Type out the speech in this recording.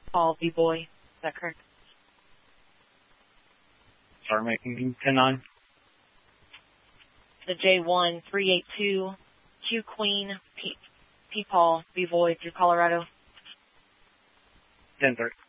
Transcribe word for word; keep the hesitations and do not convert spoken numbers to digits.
Paul B. Boy. Is that correct? Start making ten nine. The J one three eight two Q Queen P, P Paul B. Boy through Colorado. ten thirty.